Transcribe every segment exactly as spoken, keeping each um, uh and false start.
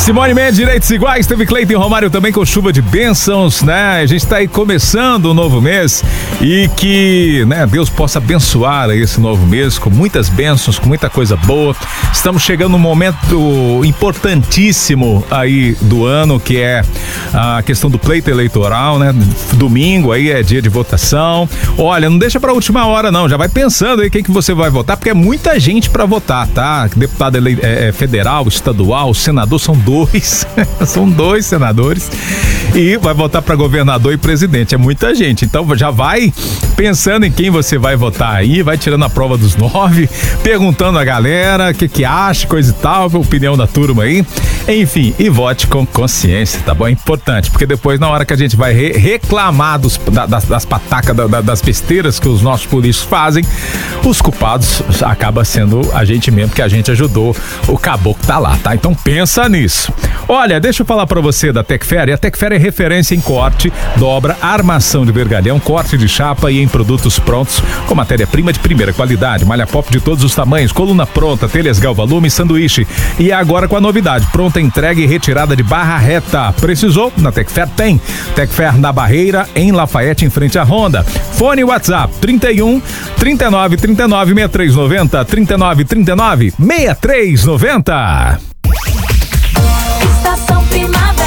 Simone Mendes, Direitos Iguais, teve Cleiton Romário também com chuva de bênçãos, né? A gente tá aí começando um novo mês e que, né, Deus possa abençoar esse novo mês com muitas bênçãos, com muita coisa boa. Estamos chegando num momento importantíssimo aí do ano, que é a questão do pleito eleitoral, né? Domingo aí é dia de votação. Olha, não deixa pra última hora não, já vai pensando aí quem que você vai votar, porque é muita gente pra votar, tá? Deputado ele, é, federal, estadual, senador, são dois, são dois senadores e vai votar pra governador e presidente, é muita gente, então já vai pensando em quem você vai votar aí, vai tirando a prova dos nove, perguntando a galera o que que acha, coisa e tal, opinião da turma aí, enfim, e vote com consciência, tá bom? É importante, porque depois na hora que a gente vai re reclamar dos, da, das, das patacas, da, das besteiras que os nossos políticos fazem, os culpados acaba sendo a gente mesmo, que a gente ajudou o caboclo tá lá, tá? Então pensa nisso. Olha, deixa eu falar pra você da Tecfer. A Tecfer é referência em corte, dobra, armação de vergalhão, corte de chapa e em produtos prontos com matéria-prima de primeira qualidade, malha pop de todos os tamanhos, coluna pronta, telhas galvalume e sanduíche. E agora com a novidade, pronta entrega e retirada de barra reta. Precisou? Na Tecfer tem. Tecfer na Barreira, em Lafayette, em frente à Honda. Fone WhatsApp trinta e um, trinta e nove, trinta e nove, sessenta e três noventa, trinta e nove, trinta e nove, sessenta e três noventa. Estação Primavera,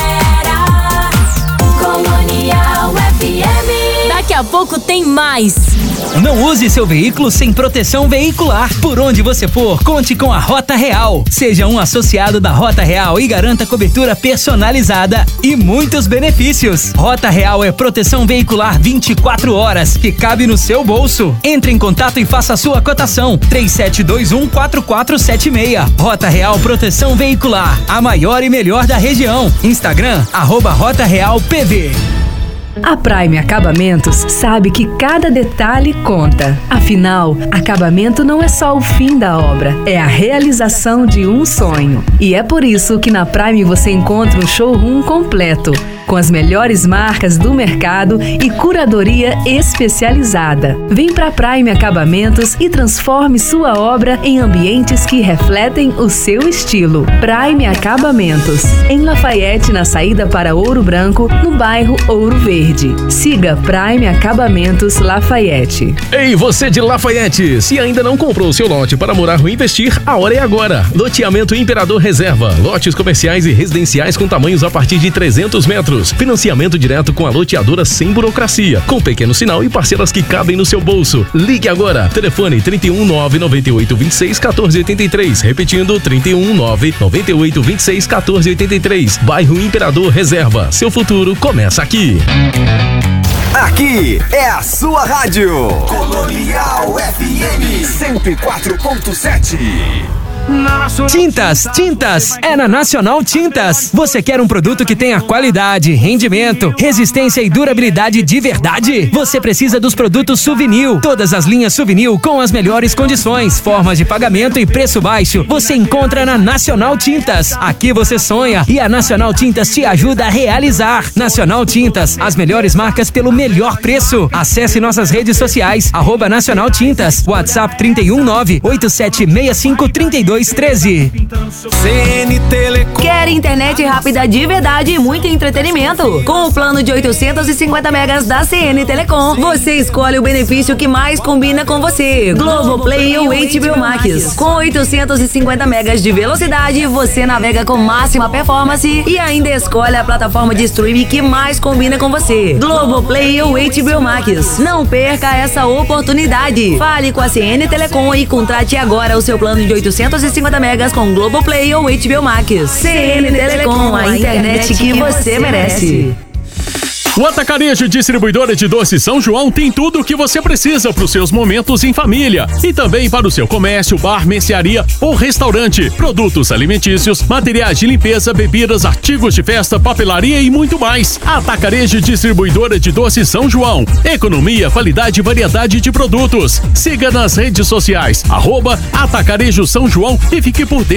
Colonial F M. Daqui a pouco tem mais. Não use seu veículo sem proteção veicular. Por onde você for, conte com a Rota Real. Seja um associado da Rota Real e garanta cobertura personalizada e muitos benefícios. Rota Real é proteção veicular vinte e quatro horas, que cabe no seu bolso. Entre em contato e faça a sua cotação. três sete dois um, quatro quatro sete seis. Rota Real Proteção Veicular, a maior e melhor da região. Instagram, arroba Rota Real P V. A Prime Acabamentos sabe que cada detalhe conta. Afinal, acabamento não é só o fim da obra, é a realização de um sonho. E é por isso que na Prime você encontra um showroom completo, com as melhores marcas do mercado e curadoria especializada. Vem pra Prime Acabamentos e transforme sua obra em ambientes que refletem o seu estilo. Prime Acabamentos, em Lafayette, na saída para Ouro Branco, no bairro Ouro Verde. Siga Prime Acabamentos Lafayette. Ei, você de Lafayette, se ainda não comprou seu lote para morar ou investir, a hora é agora. Loteamento Imperador Reserva, lotes comerciais e residenciais com tamanhos a partir de trezentos metros. Financiamento direto com a loteadora sem burocracia, com pequeno sinal e parcelas que cabem no seu bolso. Ligue agora. Telefone trinta e um, nove nove oito, vinte e seis, quatorze oitenta e três. Repetindo, trinta e um, nove nove oito, vinte e seis, quatorze oitenta e três. Bairro Imperador Reserva. Seu futuro começa aqui. Aqui é a sua rádio. Colonial F M cento e quatro ponto sete. Tintas, tintas, é na Nacional Tintas. Você quer um produto que tenha qualidade, rendimento, resistência e durabilidade de verdade? Você precisa dos produtos Suvinil. Todas as linhas Suvinil com as melhores condições, formas de pagamento e preço baixo. Você encontra na Nacional Tintas. Aqui você sonha e a Nacional Tintas te ajuda a realizar. Nacional Tintas, as melhores marcas pelo melhor preço. Acesse nossas redes sociais, arroba Nacional Tintas, WhatsApp trinta e um, nove oito sete seis cinco, trinta e dois treze. C N Telecom. Quer internet rápida de verdade e muito entretenimento? Com o plano de oitocentos e cinquenta megas da C N Telecom, você escolhe o benefício que mais combina com você. Globoplay ou H B O Max. Com oitocentos e cinquenta megas de velocidade, você navega com máxima performance e ainda escolhe a plataforma de streaming que mais combina com você. Globoplay ou H B O Max. Não perca essa oportunidade. Fale com a C N Telecom e contrate agora o seu plano de oitocentos e cinquenta megas com Globoplay ou H B O Max. C N Telecom, a internet que você merece. O Atacarejo Distribuidora de Doces São João tem tudo o que você precisa para os seus momentos em família e também para o seu comércio, bar, mercearia ou restaurante. Produtos alimentícios, materiais de limpeza, bebidas, artigos de festa, papelaria e muito mais. Atacarejo Distribuidora de Doces São João. Economia, qualidade e variedade de produtos. Siga nas redes sociais, arroba Atacarejo São João e fique por dentro